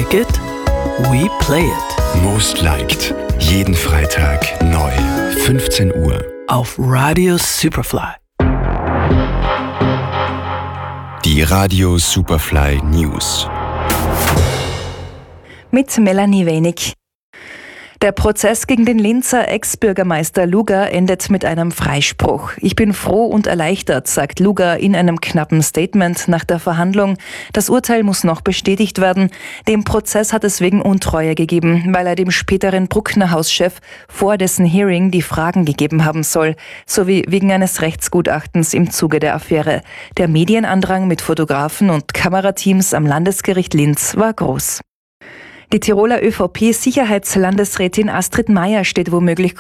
like it? We play it. Most Liked. Jeden Freitag neu. 15 Uhr. Auf Radio Superfly. Die Radio Superfly News. Mit Melanie Wenig. Der Prozess gegen den Linzer Ex-Bürgermeister Luger endet mit einem Freispruch. Ich bin froh und erleichtert, sagt Luger in einem knappen Statement nach der Verhandlung. Das Urteil muss noch bestätigt werden. Dem Prozess hat es wegen Untreue gegeben, weil er dem späteren Bruckner-Hauschef vor dessen Hearing die Fragen gegeben haben soll, sowie wegen eines Rechtsgutachtens im Zuge der Affäre. Der Medienandrang mit Fotografen und Kamerateams am Landesgericht Linz war groß. Die Tiroler ÖVP-Sicherheitslandesrätin Astrid Maier steht womöglich